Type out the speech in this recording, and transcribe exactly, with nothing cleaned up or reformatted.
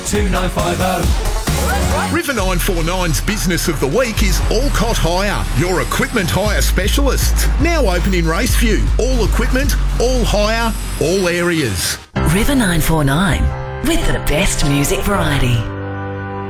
two nine five oh. River nine four nine's Business of the Week is Alcott Hire, your equipment hire specialist. Now open in Raceview. All equipment, all hire, all areas. River nine four nine, with the best music variety.